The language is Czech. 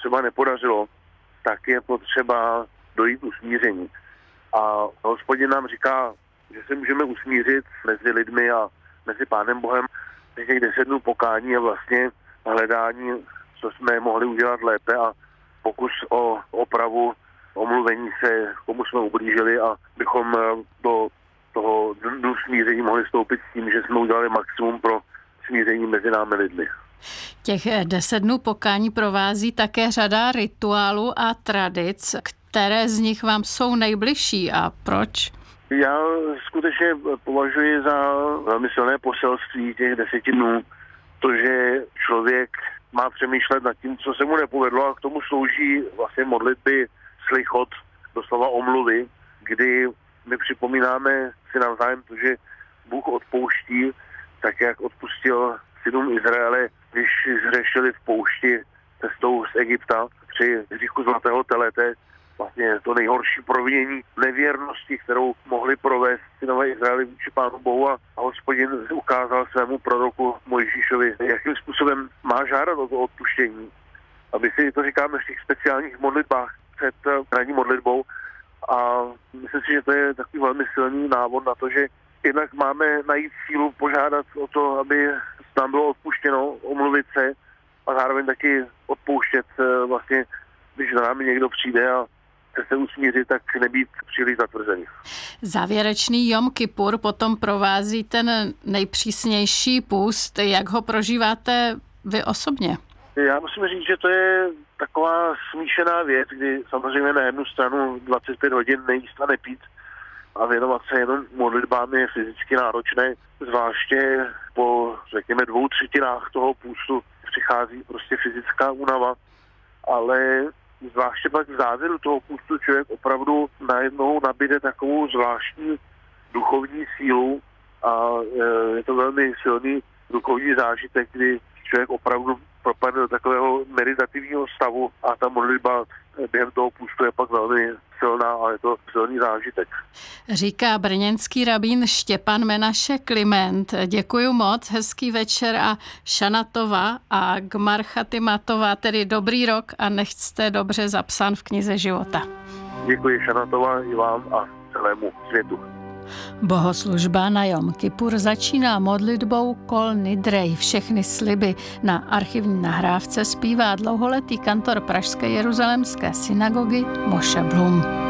třeba nepodařilo, tak je potřeba dojít usmíření. A Hospodin nám říká, že se můžeme usmířit mezi lidmi a mezi Pánem Bohem těch 10 dnů pokání a vlastně hledání, co jsme mohli udělat lépe a pokus o opravu, omluvení se, komu jsme ublížili a bychom do toho dnu smíření mohli stoupit s tím, že jsme udělali maximum pro smíření mezi námi lidmi. Těch 10 dnů pokání provází také řada rituálů a tradic. Které z nich vám jsou nejbližší a proč? Já skutečně považuji za velmi silné poselství těch 10 dnů, to, že člověk má přemýšlet nad tím, co se mu nepovedlo a k tomu slouží vlastně modlitby slichot, doslova omluvy, kdy my připomínáme si navzájem to, že Bůh odpouští, tak jak odpustil synům Izraele, když zřešili v poušti cestou z Egypta při hříchu zlatého telete, vlastně to nejhorší provinění nevěrnosti, kterou mohli provést synové Izraeli vůči Pánu Bohu a Hospodin ukázal svému proroku Mojžíšovi, jakým způsobem má žádat o to odpuštění. A my si to říkáme v těch speciálních modlitbách před ranní modlitbou a myslím si, že to je takový velmi silný návod na to, že jednak máme najít sílu požádat o to, aby nám bylo odpuštěno, omluvit se a zároveň taky odpouštět vlastně, když za námi někdo přijde a chce se usmířit, tak nebýt příliš zatvrzený. Závěrečný Jom Kipur potom provází ten nejpřísnější půst. Jak ho prožíváte vy osobně? Já musím říct, že to je taková smíšená věc, kdy samozřejmě na jednu stranu 25 hodin nejíst a nepít a věnovat se jenom modlitbám je fyzicky náročné, zvláště po, řekněme, 2/3 toho půstu přichází prostě fyzická únava, ale zvláště pak v závěru toho půstu člověk opravdu najednou nabíde takovou zvláštní duchovní sílu a je to velmi silný duchovní zážitek, kdy člověk opravdu propadne do takového meditativního stavu a ta modlitba během toho půstu je pak velmi silná a je to silný zážitek. Říká brněnský rabín Štěpán Menaše Kliment. Děkuju moc, hezký večer a Šanatova a Gmar Chatimatova, tedy dobrý rok a nechť jste dobře zapsán v knize života. Děkuji Šanatova i vám a celému světu. Bohoslužba na Jom Kipur začíná modlitbou Kol Nidrej, všechny sliby. Na archivní nahrávce zpívá dlouholetý kantor pražské jeruzalémské synagogy Moshe Blum.